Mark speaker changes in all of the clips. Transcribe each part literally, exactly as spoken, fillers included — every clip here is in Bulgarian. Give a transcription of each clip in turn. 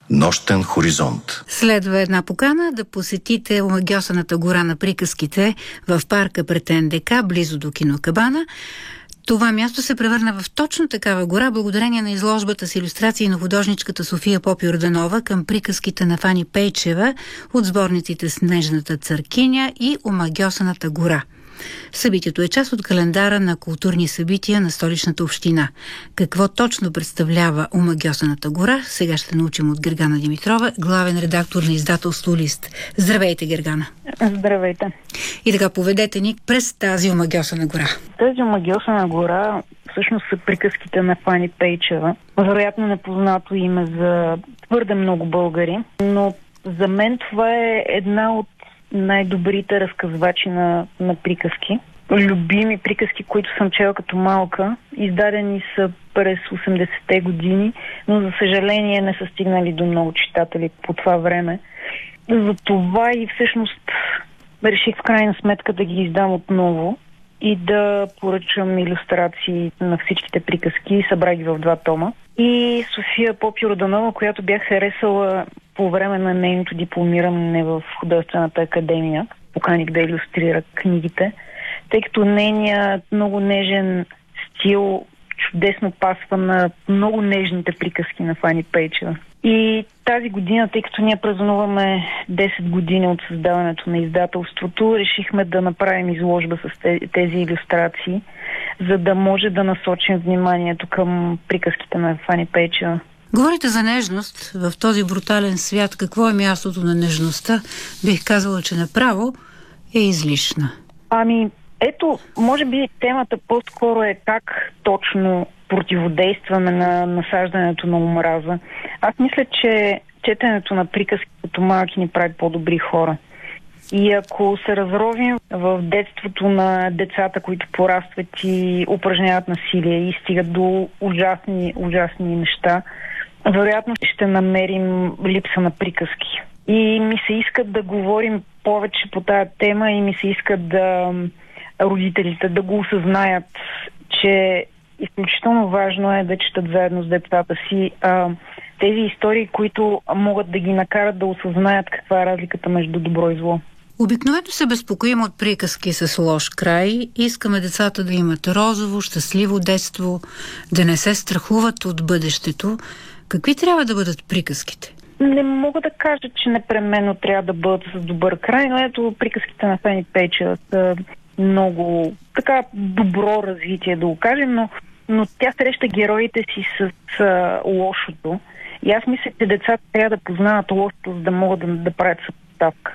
Speaker 1: Нощен хоризонт.
Speaker 2: Следва една покана да посетите омагьосаната гора на приказките в парка пред Ен Де Ка, близо до кинокабана. Това място се превърна в точно такава гора, благодарение на изложбата с илюстрации на художничката София Попйорданова към приказките на Фани Пейчева от сборниците Снежната църкиня и Омагьосаната гора. Събитието е част от календара на културни събития на Столичната община. Какво точно представлява Омагьосаната гора, сега ще научим от Гергана Димитрова, главен редактор на издателство Лист. Здравейте, Гергана!
Speaker 3: Здравейте!
Speaker 2: И така, поведете ни през тази омагьосана гора.
Speaker 3: Тази омагьосана гора всъщност са приказките на Фани Пейчева. Вероятно непознато име за твърде много българи, но за мен това е една от най-добрите разказвачи на, на приказки. Любими приказки, които съм чела като малка, издадени са през осемдесетте години, но за съжаление не са стигнали до много читатели по това време. За това и всъщност реших в крайна сметка да ги издам отново и да поръчам илюстрации на всичките приказки, събрах ги в два тома. И София Попйорданова, която бях харесала по време на нейното дипломиране в Художествената академия, поканих да илюстрира книгите, тъй като нейният много нежен стил чудесно пасва на много нежните приказки на Фани Пейчева. И тази година, тъй като ние празнуваме десет години от създаването на издателството, решихме да направим изложба с тези илюстрации, за да може да насочим вниманието към приказките на Фани Пейчева.
Speaker 2: Говорите за нежност в този брутален свят. Какво е мястото на нежността? Бих казала, че направо е излишна.
Speaker 3: Ами, ето, може би темата по-скоро е как точно противодействаме на насаждането на омраза. Аз мисля, че четенето на приказки като малки ни прави по-добри хора. И ако се разровим в детството на децата, които порастват и упражняват насилие и стигат до ужасни, ужасни неща, вероятно ще намерим липса на приказки. И ми се иска да говорим повече по тая тема и ми се иска да родителите да го осъзнаят, че изключително важно е да четат заедно с децата си а, тези истории, които могат да ги накарат да осъзнаят каква е разликата между добро и зло.
Speaker 2: Обикновено се безпокоим от приказки с лош край. Искаме децата да имат розово, щастливо детство, да не се страхуват от бъдещето. Какви трябва да бъдат приказките?
Speaker 3: Не мога да кажа, че непременно трябва да бъдат с добър край, но ето приказките на Фани Пейчева са много така добро развитие, да го кажем, но, но тя среща героите си с, с лошото. И аз мисля, че децата трябва да познават лошото, за да могат да, да правят съпоставка.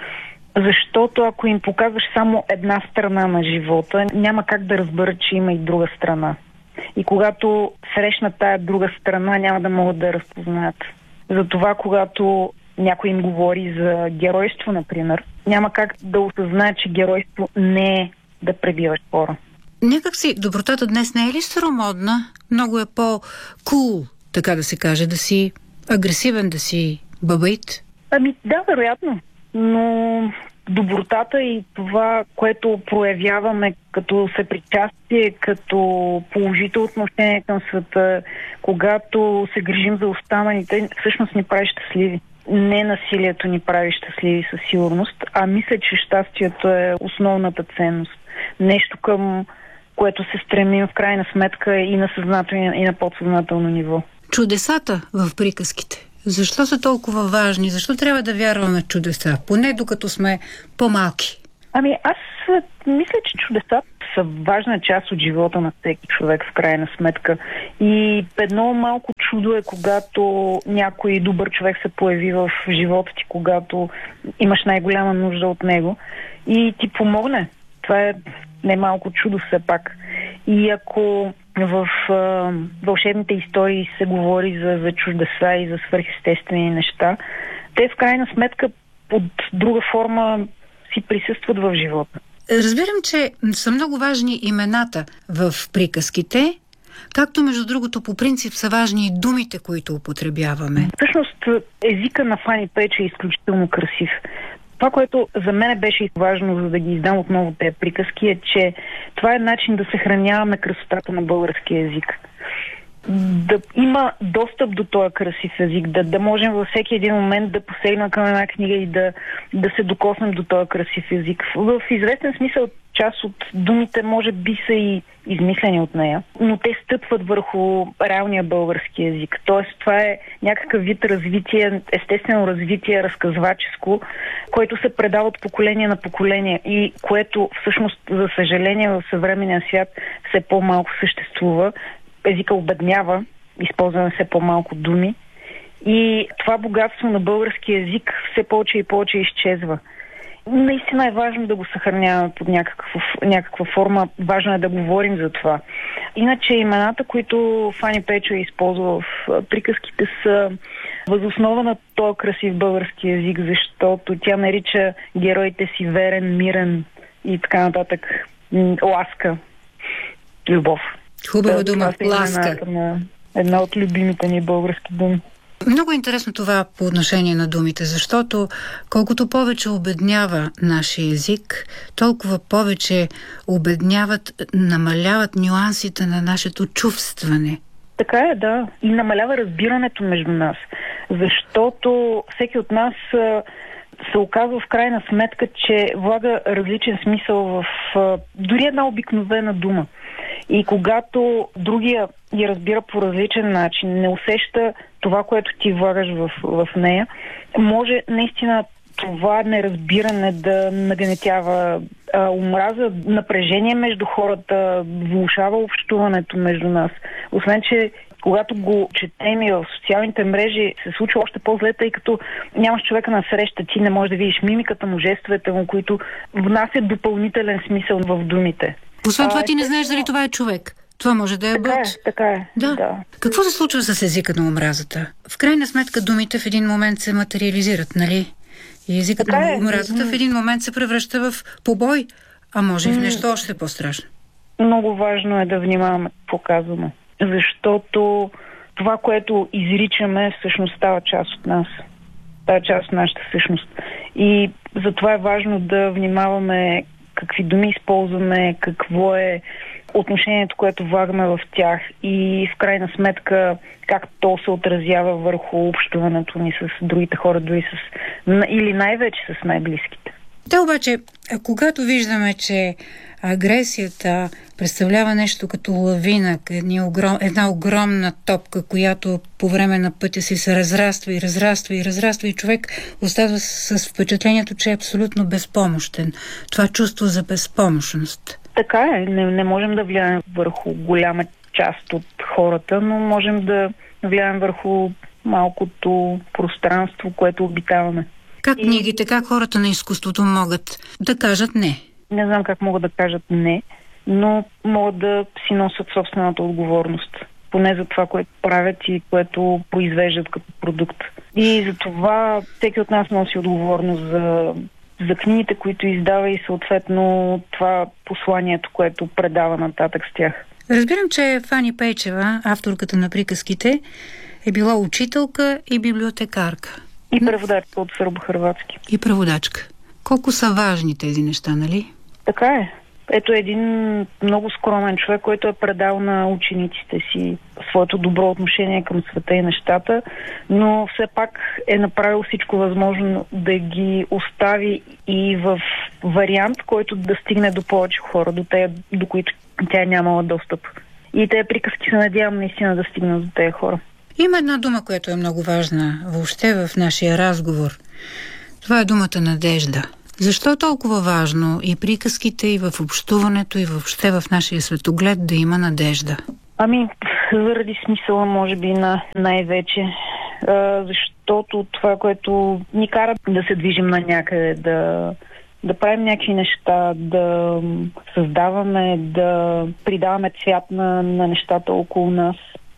Speaker 3: Защото ако им показваш само една страна на живота, няма как да разберат, че има и друга страна. И когато срещнат тая друга страна, няма да могат да я разпознаят. Затова, когато някой им говори за геройство, например, няма как да осъзнаят, че геройство не е да пребиваш хора.
Speaker 2: Някак си добротата днес не е ли старомодна? Много е по-кул, така да се каже, да си агресивен, да си бабаит?
Speaker 3: Ами да, вероятно. Но добротата и това, което проявяваме като съпричастие, като положително отношение към света, когато се грижим за останалите, всъщност ни прави щастливи. Не насилието ни прави щастливи със сигурност, а мисля, че щастието е основната ценност. Нещо, към което се стремим в крайна сметка и на съзнателно, и на подсъзнателно ниво.
Speaker 2: Чудесата в приказките. Защо са толкова важни? Защо трябва да вярваме в чудеса? Поне докато сме по-малки.
Speaker 3: Ами аз мисля, че чудесата са важна част от живота на всеки човек в крайна сметка. И едно малко чудо е, когато някой добър човек се появи в живота ти, когато имаш най-голяма нужда от него и ти помогне. Това е немалко чудо все пак. И ако в а, вълшебните истории се говори за, за чудеса и за свръхестествени неща, те в крайна сметка под друга форма си присъстват в живота.
Speaker 2: Разбирам, че са много важни имената в приказките, както между другото по принцип са важни и думите, които употребяваме.
Speaker 3: Всъщност езика на Фани Пейчева е изключително красив. Това, което за мен беше важно, за да ги издам отново тези приказки, е, че това е начин да съхраняваме красотата на българския език. да има достъп до този красив език, да, да можем във всеки един момент да посегнем към една книга и да, да се докоснем до този красив език. В, в известен смисъл част от думите може би са и измислени от нея, но те стъпват върху реалния български език. Тоест това е някакъв вид развитие, естествено развитие, разказваческо, което се предава от поколение на поколение и което всъщност, за съжаление, в съвременния свят все по-малко съществува. Езика обеднява, използваме все по-малко думи и това богатство на български език все повече и повече изчезва. Наистина е важно да го съхраняваме под някаква, някаква форма. Важно е да говорим за това. Иначе имената, които Фани Пейчева използва в приказките, са възоснова на този красив български език, защото тя нарича героите си верен, мирен и така нататък. Ласка, любов.
Speaker 2: Хубава дума, ласка.
Speaker 3: На една от любимите ни български думи.
Speaker 2: Много интересно това по отношение на думите, защото колкото повече обеднява нашия език, толкова повече обедняват, намаляват нюансите на нашето чувстване.
Speaker 3: Така е, да. И намалява разбирането между нас. Защото всеки от нас се оказва в крайна сметка, че влага различен смисъл в дори една обикновена дума. И когато другия я разбира по различен начин, не усеща това, което ти влагаш в, в нея, може наистина това неразбиране да нагнетява а, омраза, напрежение между хората, влошава общуването между нас. Освен, че когато го четем и в социалните мрежи, се случва още по-зле, тъй като нямаш човека на среща, ти не можеш да видиш мимиката му, жестовете му, които внасят допълнителен смисъл в думите.
Speaker 2: Освен това, ти не знаеш дали това е човек. Това може да е
Speaker 3: така
Speaker 2: бот.
Speaker 3: Е, така е,
Speaker 2: да.
Speaker 3: да.
Speaker 2: Какво се случва с езика на омразата? В крайна сметка думите в един момент се материализират, нали? И езикът така на омразата е. в един момент се превръща в побой, а може и в нещо още по-страшно.
Speaker 3: Много важно е да внимаваме какво казваме. Защото това, което изричаме, всъщност става част от нас. Става част от нашата същност. И затова е важно да внимаваме какви думи използваме, какво е отношението, което влагаме в тях и в крайна сметка как то се отразява върху общуването ни с другите хора, дори с, или най-вече с най-близките.
Speaker 2: Да, обаче, когато виждаме, че агресията представлява нещо като лавина, една огромна топка, която по време на пътя си се разраства и разраства и разраства и човек остава с впечатлението, че е абсолютно безпомощен. Това чувство за безпомощност.
Speaker 3: Така е. Не, не можем да влияем върху голяма част от хората, но можем да влияем върху малкото пространство, което обитаваме.
Speaker 2: Как книгите, как хората на изкуството могат да кажат не?
Speaker 3: Не знам как могат да кажат не, но могат да си носят собствената отговорност. Поне за това, което правят и което произвеждат като продукт. И за това всеки от нас носи отговорност за, за книгите, които издава и съответно това посланието, което предава нататък с тях.
Speaker 2: Разбирам, че Фани Пейчева, авторката на приказките, е била учителка и библиотекарка.
Speaker 3: И преводачка от сърбо-хърватски.
Speaker 2: И преводачка. Колко са важни тези неща, нали?
Speaker 3: Така е. Ето един много скромен човек, който е предал на учениците си своето добро отношение към света и нещата, но все пак е направил всичко възможно да ги остави и в вариант, който да стигне до повече хора, до те, до които тя е нямала достъп. И тези приказки се надявам наистина да стигнат до тези хора.
Speaker 2: Има една дума, която е много важна въобще в нашия разговор. Това е думата надежда. Защо е толкова важно и приказките, и в общуването, и въобще в нашия светоглед да има надежда?
Speaker 3: Ами, заради смисъла, може би, на най-вече. А, защото това, което ни кара да се движим на някъде, да, да правим някакви неща, да създаваме, да придаваме цвят на, на нещата около нас.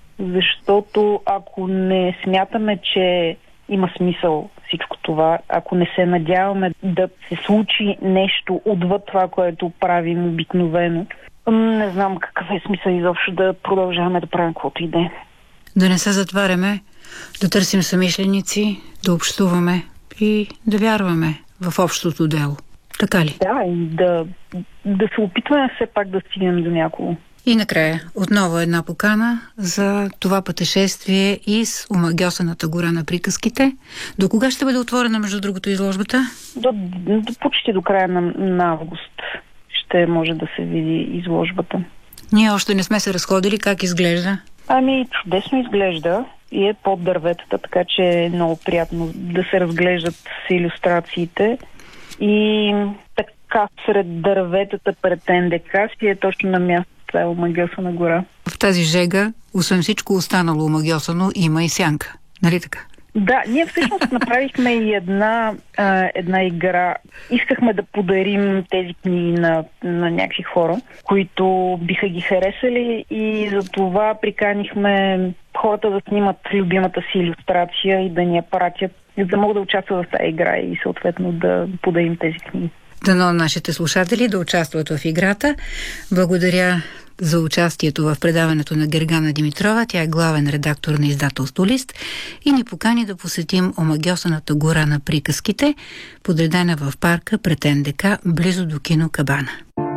Speaker 3: Защото ако не смятаме, че има смисъл всичко това, ако не се надяваме да се случи нещо отвъд това, което правим обикновено, не знам какъв е смисъл изобщо да продължаваме да правим каквото и да е.
Speaker 2: Да не се затваряме, да търсим съмишленици, да общуваме и да вярваме в общото дело. Така ли?
Speaker 3: Да, и да, да се опитваме все пак да стигнем до някого.
Speaker 2: И накрая, отново една покана за това пътешествие из омагьосаната гора на приказките. До кога ще бъде отворена, между другото, изложбата?
Speaker 3: До, до почти до края на, на август ще може да се види изложбата.
Speaker 2: Ние още не сме се разходили. Как изглежда?
Speaker 3: Ами, чудесно изглежда и е под дърветата, така че е много приятно да се разглеждат с илюстрациите. И така сред дърветата пред НДК си е точно на място. Това е омагьосана гора.
Speaker 2: В тази жега, освен всичко останало омагьосано, има и сянка. Нали така?
Speaker 3: Да, ние всъщност направихме и една, а, една игра. Искахме да подарим тези книги на, на някакви хора, които биха ги харесали, и за това приканихме хората да снимат любимата си илюстрация и да ни я пратят, за да могат да участват в тази игра и съответно да подарим тези книги.
Speaker 2: Дано нашите слушатели да участват в играта. Благодаря за участието в предаването на Гергана Димитрова. Тя е главен редактор на издателство Лист и ни покани да посетим омагьосаната гора на приказките, подредена в парка пред НДК, близо до кино Кабана.